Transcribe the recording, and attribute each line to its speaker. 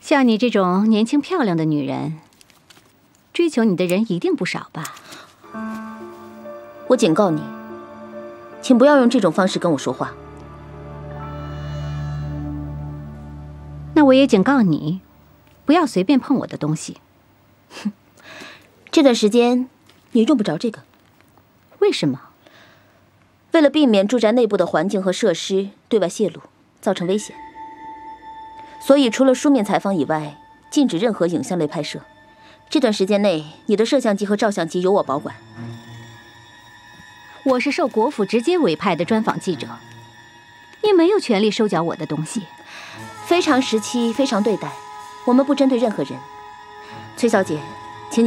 Speaker 1: 像你这种年轻漂亮的女人，追求你的人一定不少吧？
Speaker 2: 我警告你，请不要用这种方式跟我说话。
Speaker 1: 那我也警告你，不要随便碰我的东西。
Speaker 2: 哼，这段时间你用不着这个。
Speaker 1: 为什么？
Speaker 2: 为了避免住宅内部的环境和设施对外泄露，造成危险，所以除了书面采访以外，禁止任何影像类拍摄。这段时间内，你的摄像机和照相机由我保管。
Speaker 1: 我是受国府直接委派的专访记者，你没有权利收缴我的东西。
Speaker 2: 非常时期，非常对待，我们不针对任何人。崔小姐，